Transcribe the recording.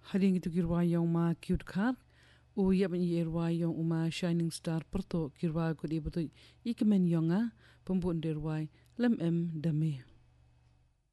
Haring itu kirwa yang ma cute car. Uyap ni irwa yang uma shining star perto kirwa ko di betul ikemen yonga pembun derwai lem dame.